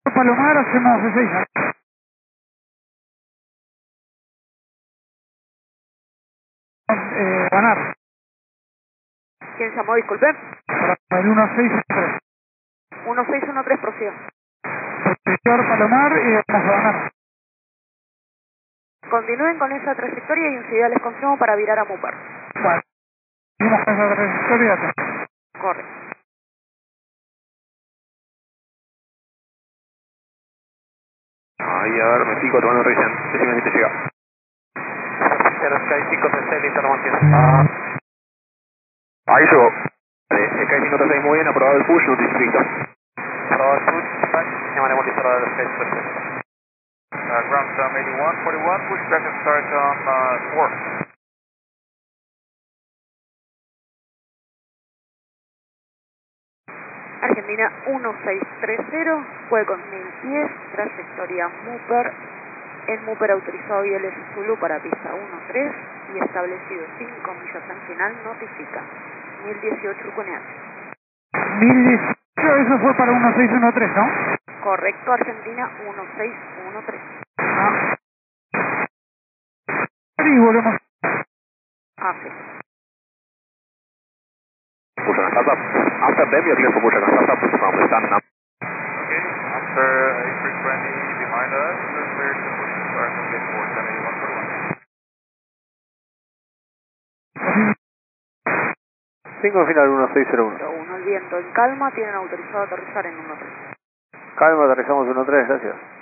Palomar, hacemos C6. Ganar. ¿Quién llamó? Disculpe. El 1613. 1613, prosiga. Sector Palomar y vamos a ganar. Continúen con esa trayectoria y enseguida les confirmo para virar a Mupar. Bueno, seguimos con esa trayectoria. Corre. Ahí, a ver, me pico tomando revisión. Decime si te llega. 0536, listo, no Ahí llegó. Vale, Sky 536 muy bien, aprobado el push, notice Victor. Aprobado el push, llamaremos listo a los 6 perfecto. Ground sum 8141, push back and start on 4. Argentina 1630, fue con 1010, trayectoria Mupar, el Mupar autorizado y el Zulu para pista 13 y establecido 5 millas en final, notifica 1018 Uconeate. 1018, eso fue para 1613, ¿no? Correcto, Argentina 1613. Ah. Y volvemos. Así. Push on startup. After them, you're clear for push on startup from the stand now. Okay, after A320 behind us, we're clear to push and start on gate 4, 5 final 1601. El viento en calma, tienen autorizado aterrizar en 13. Calma, aterrizamos 13, gracias.